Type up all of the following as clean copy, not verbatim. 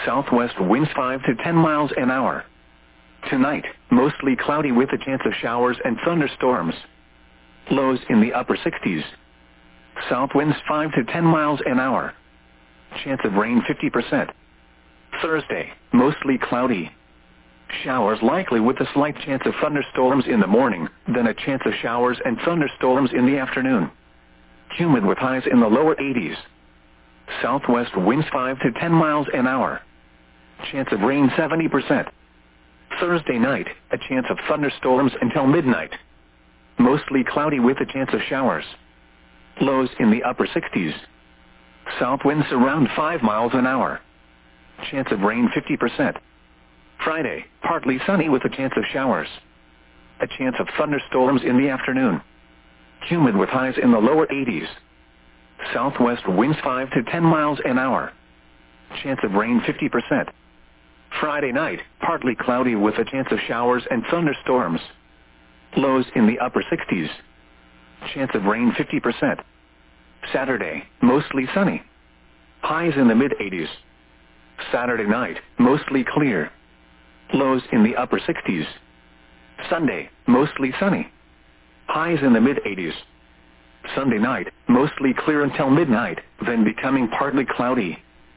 Southwest winds 5 to 10 miles an hour. Tonight, mostly cloudy with a chance of showers and thunderstorms. Lows in the upper 60s. South winds 5 to 10 miles an hour. Chance of rain 50%. Thursday, mostly cloudy. Showers likely with a slight chance of thunderstorms in the morning, then a chance of showers and thunderstorms in the afternoon. Humid with highs in the lower 80s. Southwest winds 5 to 10 miles an hour. Chance of rain 70%. Thursday night, a chance of thunderstorms until midnight. Mostly cloudy with a chance of showers. Lows in the upper 60s. South winds around 5 miles an hour. Chance of rain 50%. Friday, partly sunny with a chance of showers. A chance of thunderstorms in the afternoon. Humid with highs in the lower 80s. Southwest winds 5 to 10 miles an hour. Chance of rain 50%. Friday night, partly cloudy with a chance of showers and thunderstorms. Lows in the upper 60s. Chance of rain 50%. Saturday, mostly sunny. Highs in the mid-80s. Saturday night, mostly clear. Lows in the upper 60s. Sunday, mostly sunny. Highs in the mid-80s. Sunday night, mostly clear until midnight, then becoming partly cloudy.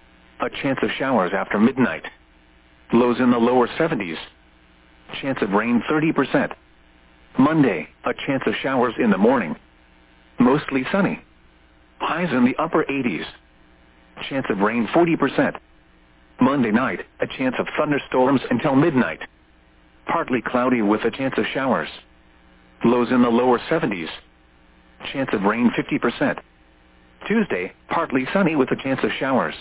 A chance of showers after midnight. Lows in the lower 70s. Chance of rain 30%. Monday, a chance of showers in the morning. Mostly sunny. Highs in the upper 80s. Chance of rain 40%. Monday night, a chance of thunderstorms until midnight. Partly cloudy with a chance of showers. Lows in the lower 70s. Chance of rain 50%. Tuesday, partly sunny with a chance of showers.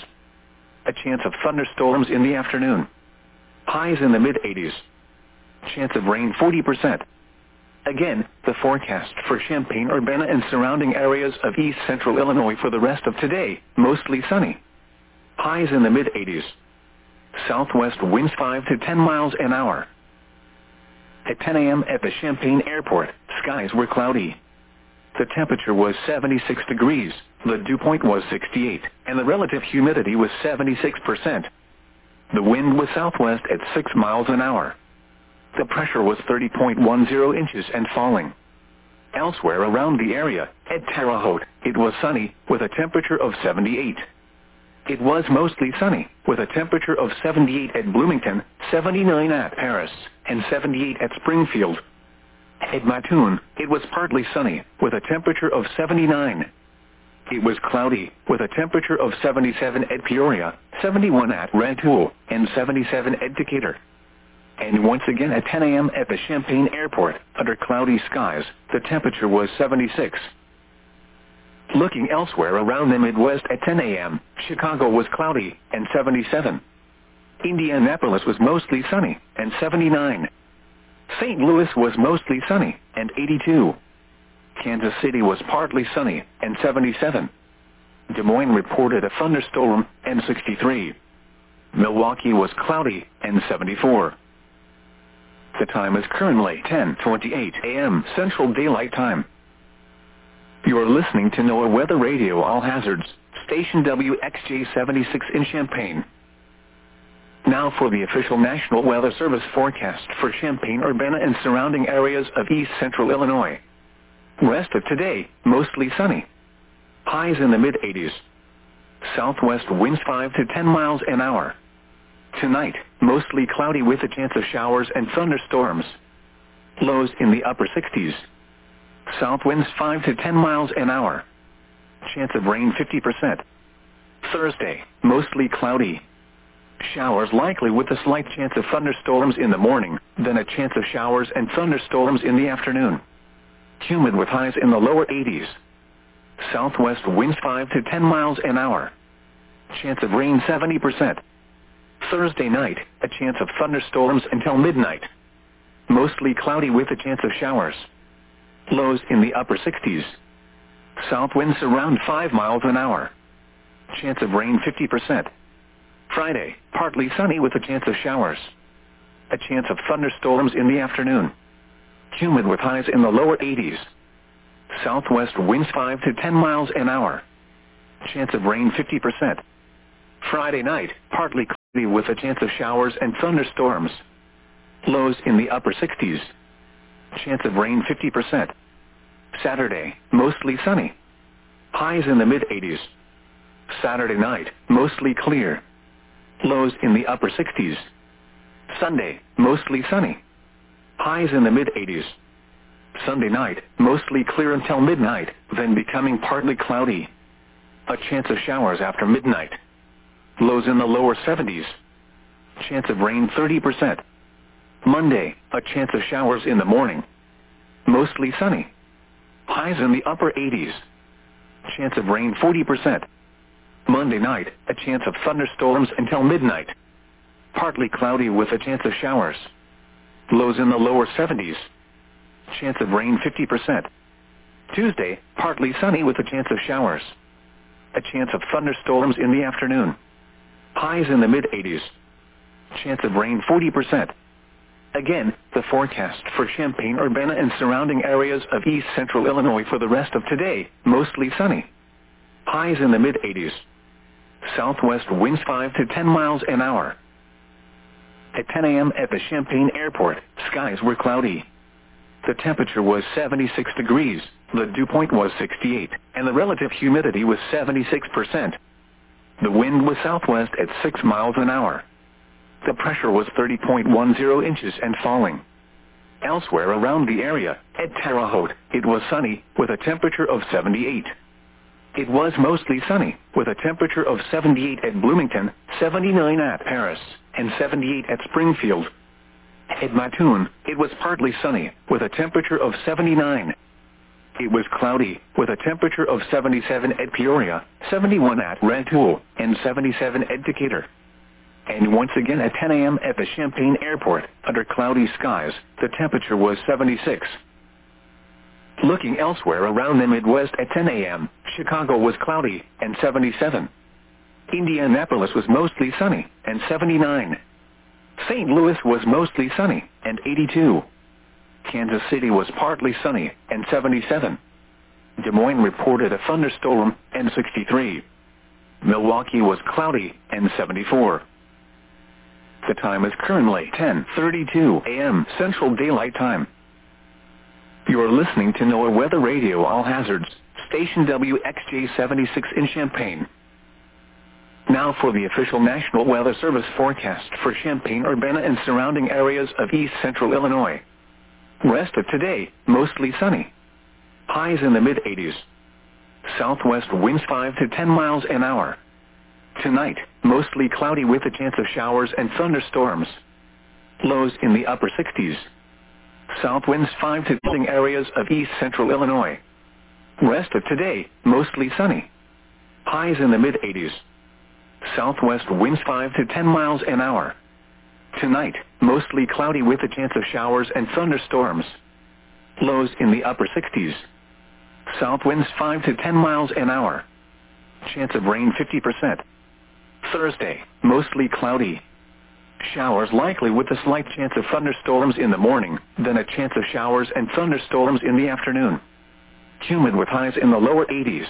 A chance of thunderstorms in the afternoon. Highs in the mid-80s. Chance of rain 40%. Again, the forecast for Champaign-Urbana and surrounding areas of east central Illinois for the rest of today, mostly sunny. Highs in the mid-80s. Southwest winds 5 to 10 miles an hour. At 10 a.m. at the Champaign Airport, skies were cloudy. The temperature was 76 degrees, the dew point was 68, and the relative humidity was 76%. The wind was southwest at 6 miles an hour. The pressure was 30.10 inches and falling. Elsewhere around the area, at Terre Haute, it was sunny, with a temperature of 78. It was mostly sunny, with a temperature of 78 at Bloomington, 79 at Paris, and 78 at Springfield. At Mattoon, it was partly sunny, with a temperature of 79. It was cloudy, with a temperature of 77 at Peoria, 71 at Rantoul, and 77 at Decatur. And once again at 10 a.m. at the Champaign Airport, under cloudy skies, the temperature was 76. Looking elsewhere around the Midwest at 10 a.m., Chicago was cloudy, and 77. Indianapolis was mostly sunny, and 79. St. Louis was mostly sunny, and 82. Kansas City was partly sunny, and 77. Des Moines reported a thunderstorm, and 63. Milwaukee was cloudy, and 74. The time is currently 10:28 a.m. Central Daylight Time. You are listening to NOAA Weather Radio All Hazards, station WXJ-76 in Champaign. Now for the official National Weather Service forecast for Champaign-Urbana and surrounding areas of east central Illinois. Rest of today, mostly sunny. Highs in the mid-80s. Southwest winds 5 to 10 miles an hour. Tonight, mostly cloudy with a chance of showers and thunderstorms. Lows in the upper 60s. South winds 5 to 10 miles an hour. Chance of rain 50%. Thursday, mostly cloudy. Showers likely with a slight chance of thunderstorms in the morning, then a chance of showers and thunderstorms in the afternoon. Humid with highs in the lower 80s. Southwest winds 5 to 10 miles an hour. Chance of rain 70%. Thursday night, a chance of thunderstorms until midnight. Mostly cloudy with a chance of showers. Lows in the upper 60s. South winds around 5 miles an hour. Chance of rain 50%. Friday, partly sunny with a chance of showers. A chance of thunderstorms in the afternoon. Humid with highs in the lower 80s. Southwest winds 5 to 10 miles an hour. Chance of rain 50%. Friday night, partly with a chance of showers and thunderstorms. Lows in the upper 60s. Chance of rain 50%. Saturday, mostly sunny. Highs in the mid-80s. Saturday night, mostly clear. Lows in the upper 60s. Sunday, mostly sunny. Highs in the mid-80s. Sunday night, mostly clear until midnight, then becoming partly cloudy. A chance of showers after midnight. Lows in the lower 70s. Chance of rain 30%. Monday, a chance of showers in the morning. Mostly sunny. Highs in the upper 80s. Chance of rain 40%. Monday night, a chance of thunderstorms until midnight. Partly cloudy with a chance of showers. Lows in the lower 70s. Chance of rain 50%. Tuesday, partly sunny with a chance of showers. A chance of thunderstorms in the afternoon. Highs in the mid-80s. Chance of rain 40%. Again, the forecast for Champaign-Urbana and surrounding areas of east central Illinois for the rest of today, mostly sunny. Highs in the mid-80s. Southwest winds 5 to 10 miles an hour. At 10 a.m. at the Champaign Airport, skies were cloudy. The temperature was 76 degrees, the dew point was 68, and the relative humidity was 76%. The wind was southwest at 6 miles an hour. The pressure was 30.10 inches and falling. Elsewhere around the area, at Terre Haute, it was sunny, with a temperature of 78. It was mostly sunny, with a temperature of 78 at Bloomington, 79 at Paris, and 78 at Springfield. At Mattoon, it was partly sunny, with a temperature of 79. It was cloudy, with a temperature of 77 at Peoria, 71 at Rantoul, and 77 at Decatur. And once again at 10 a.m. at the Champaign Airport, under cloudy skies, the temperature was 76. Looking elsewhere around the Midwest at 10 a.m., Chicago was cloudy, and 77. Indianapolis was mostly sunny, and 79. St. Louis was mostly sunny, and 82. Kansas City was partly sunny, and 77. Des Moines reported a thunderstorm, and 63. Milwaukee was cloudy, and 74. The time is currently 10:32 a.m. Central Daylight Time. You are listening to NOAA Weather Radio All Hazards, station WXJ-76 in Champaign. Now for the official National Weather Service forecast for Champaign-Urbana and surrounding areas of east central Illinois. Rest of today, mostly sunny. Highs in the mid-80s. Southwest winds 5 to 10 miles an hour. Tonight, mostly cloudy with a chance of showers and thunderstorms. Lows in the upper 60s. South winds 5 to 10 areas of east central Illinois. Rest of today, mostly sunny. Highs in the mid-80s. Southwest winds 5 to 10 miles an hour. Tonight, mostly cloudy with a chance of showers and thunderstorms. Lows in the upper 60s. South winds 5 to 10 miles an hour. Chance of rain 50%. Thursday, mostly cloudy. Showers likely with a slight chance of thunderstorms in the morning, then a chance of showers and thunderstorms in the afternoon. Humid with highs in the lower 80s.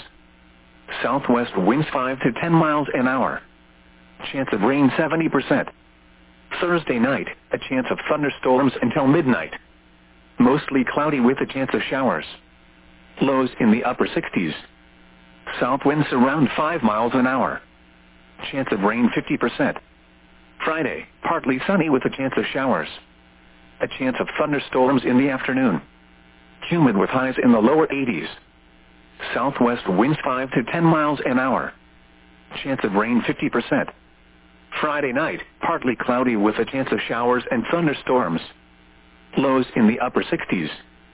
Southwest winds 5 to 10 miles an hour. Chance of rain 70%. Thursday night, a chance of thunderstorms until midnight. Mostly cloudy with a chance of showers. Lows in the upper 60s. South winds around 5 miles an hour. Chance of rain 50%. Friday, partly sunny with a chance of showers. A chance of thunderstorms in the afternoon. Humid with highs in the lower 80s. Southwest winds 5 to 10 miles an hour. Chance of rain 50%. Friday night, partly cloudy with a chance of showers and thunderstorms. Lows in the upper 60s.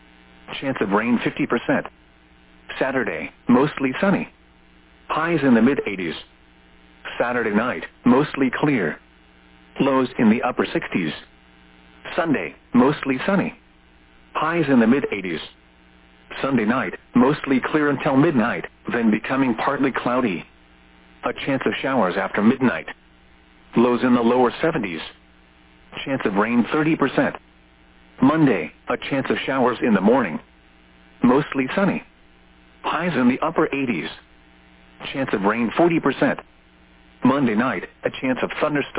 Chance of rain 50%. Saturday, mostly sunny. Highs in the mid-80s. Saturday night, mostly clear. Lows in the upper 60s. Sunday, mostly sunny. Highs in the mid-80s. Sunday night, mostly clear until midnight, then becoming partly cloudy. A chance of showers after midnight. Lows in the lower 70s. Chance of rain 30%. Monday, a chance of showers in the morning. Mostly sunny. Highs in the upper 80s. Chance of rain 40%. Monday night, a chance of thunderstorms.